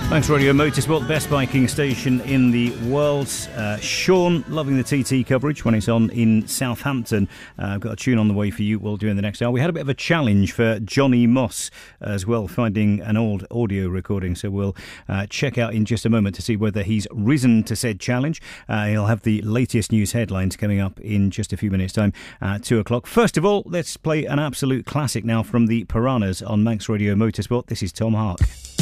Thanks, Radio Motorsport, the best biking station in the world. Sean, loving the TT coverage when it's on in Southampton. I've got a tune on the way for you. We'll do in the next hour. We had a bit of a challenge for Johnny Moss as well, finding an old audio recording. So we'll check out in just a moment to see whether he's risen to said challenge. He'll have the latest news headlines coming up in just a few minutes' time at 2 o'clock. First of all, let's play an absolute classic now from the Piranhas on Manx Radio Motorsport. This is Tom Hark.